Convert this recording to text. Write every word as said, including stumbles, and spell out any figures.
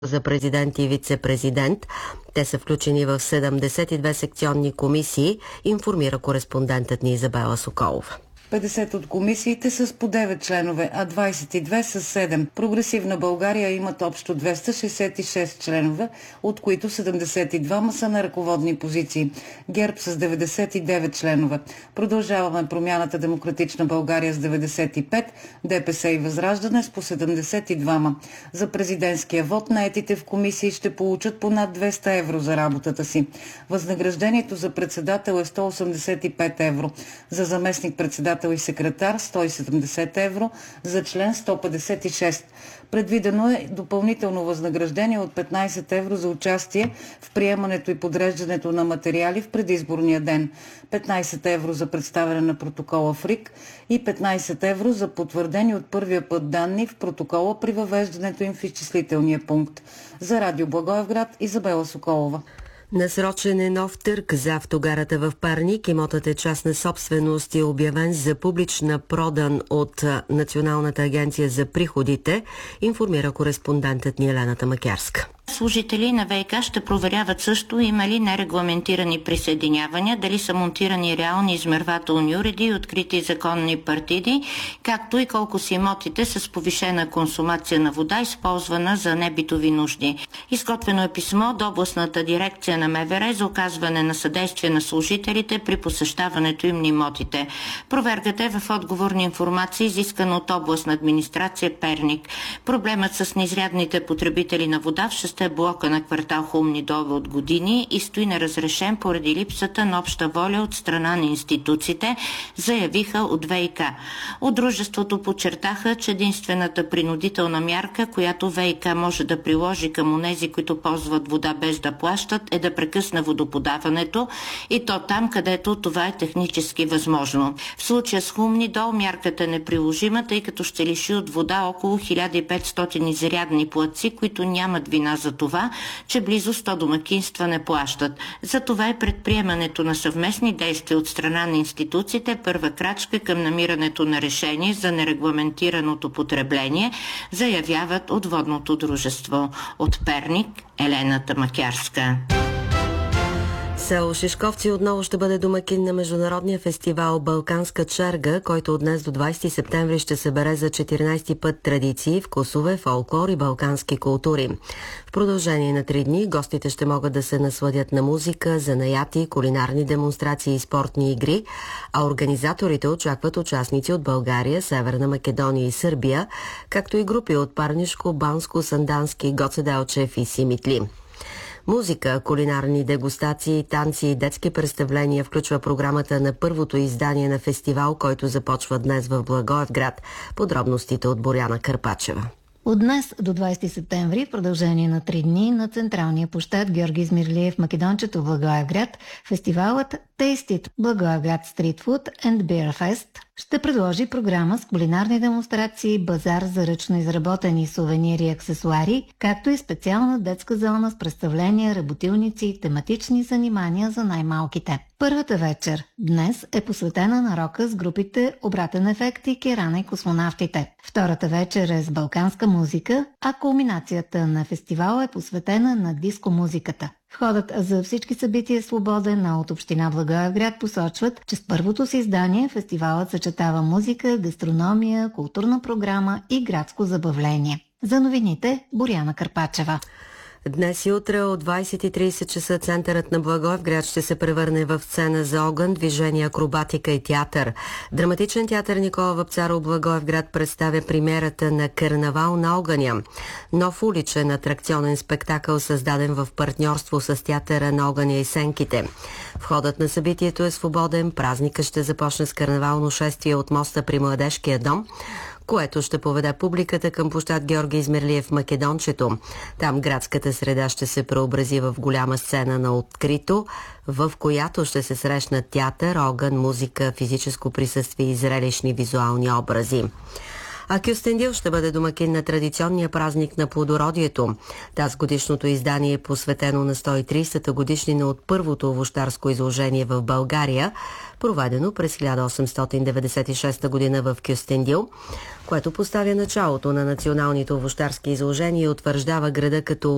за президент и вице-президент. Те са включени в седемдесет и две секционни комисии, информира кореспондентът ни Изабела Соколова. петдесет от комисиите са с по девет членове, а двадесет и две с седем. Прогресивна България имат общо двеста шестдесет и шест членове, от които седемдесет и два са на ръководни позиции. ГЕРБ с деветдесет и девет членове. Продължаваме промяната Демократична България с деветдесет и пет, ДПС и Възраждане с по седемдесет и два. За президентския вод наетите в комисии ще получат по над двеста евро за работата си. Възнаграждението за председател е сто осемдесет и пет евро. За заместник председател и секретар сто и седемдесет евро, за член сто петдесет и шест. Предвидено е допълнително възнаграждение от петнадесет евро за участие в приемането и подреждането на материали в предизборния ден, петнадесет евро за представяне на протокола в РИК и петнадесет евро за потвърдени от първия път данни в протокола при въвеждането им в изчислителния пункт. За Радио Благоевград, Изабела Соколова. Насрочен е нов търг за автогарата в Перник. Имотът е частна собственост и е обявен за публична продан от Националната агенция за приходите, информира кореспондентът ни Елена Тамакярска. Служители на ВиК ще проверяват също има ли нерегламентирани присъединявания, дали са монтирани реални измервателни уреди и открити законни партиди, както и колко са имотите с повишена консумация на вода, използвана за небитови нужди. Изготвено е писмо до областната дирекция на МВР за оказване на съдействие на служителите при посещаването им на имотите. Проверката е в отговор на информация, изискана от областна администрация Перник. Проблемът с неизрядните потребители на вода в шесте блока на квартал Хумни Доле от години и стои неразрешен поради липсата на обща воля от страна на институциите, заявиха от ВиК. От дружеството подчертаха, че единствената принудителна мярка, която ВиК може да приложи към онези, които ползват вода без да плащат, е да прекъсне водоподаването и то там, където това е технически възможно. В случая с Хумни Дол мярката е неприложима, тъй като ще лиши от вода около хиляда и петстотин изрядни платци, които нямат вина за това, че близо сто домакинства не плащат. За това е предприемането на съвместни действия от страна на институциите първа крачка към намирането на решение за нерегламентираното потребление, заявяват от водното дружество. От Перник, Елена Тамакярска. Село Шишковци отново ще бъде домакин на международния фестивал Балканска черга, който от днес до двадесети септември ще събере за четиринадесети път традиции, вкусове, фолклор и балкански култури. В продължение на три дни гостите ще могат да се насладят на музика, занаяти, кулинарни демонстрации и спортни игри, а организаторите очакват участници от България, Северна Македония и Сърбия, както и групи от Парнишко, Банско, Сандански, Гоце Делчев и Симитли. Музика, кулинарни дегустации, танци и детски представления включва програмата на първото издание на фестивал, който започва днес в Благоевград. Подробностите от Боряна Карпачева. От днес до двадесети септември, в продължение на три дни, на централния площад Георги Измирлиев Македончето в Благоевград, фестивалът Taste It Благоевград Street Food and Beer Fest ще предложи програма с кулинарни демонстрации, базар за ръчно изработени сувенири и аксесуари, както и специална детска зона с представления, работилници и тематични занимания за най-малките. Първата вечер днес е посветена на рока с групите Обратен ефект и Керана и космонавтите. Втората вечер е с балканска музика, а кулминацията на фестивала е посветена на диско-музиката. Входът за всички събития е свободен, а от община Благоевград посочват, че с първото си издание фестивалът съчетава музика, гастрономия, културна програма и градско забавление. За новините Боряна Карпачева. Днес и утре от двадесет и тридесет часа центърът на Благоевград ще се превърне в сцена за огън, движение, акробатика и театър. Драматичен театър Никола Вапцаров Благоевград представя премиерата на Карнавал на огъня. Нов уличен атракционен спектакъл, създаден в партньорство с театъра на огъня и сенките. Входът на събитието е свободен. Празника ще започне с карнавално шествие от моста при Младежкия дом, което ще поведе публиката към площад Георги Измирлиев Македончето. Там градската среда ще се преобрази в голяма сцена на открито, в която ще се срещнат театър, огън, музика, физическо присъствие и зрелищни визуални образи. А Кюстендил ще бъде домакин на традиционния празник на плодородието. Тази годишното издание е посветено на сто и тридесета годишнина от първото овощарско изложение в България, проведено през хиляда осемстотин деветдесет и шеста година в Кюстендил, което поставя началото на националните овощарски изложения и утвърждава града като